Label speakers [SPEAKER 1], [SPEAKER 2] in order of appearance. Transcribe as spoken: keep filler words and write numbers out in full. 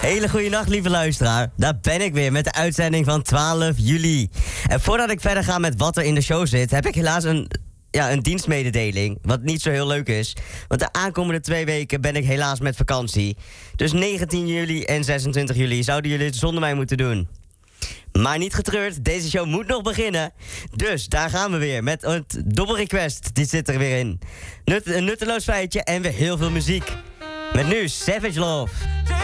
[SPEAKER 1] Hele goede nacht, lieve luisteraar. Daar ben ik weer met de uitzending van twaalf juli. En voordat ik verder ga met wat er in de show zit, heb ik helaas een, ja, een dienstmededeling. Wat niet zo heel leuk is. Want de aankomende twee weken ben ik helaas met vakantie. Dus negentien juli en zesentwintig juli zouden jullie het zonder mij moeten doen. Maar niet getreurd, deze show moet nog beginnen. Dus daar gaan we weer met het dobbelrequest. Die zit er weer in. Nut, een nutteloos feitje en weer heel veel muziek. Met nu Savage Love.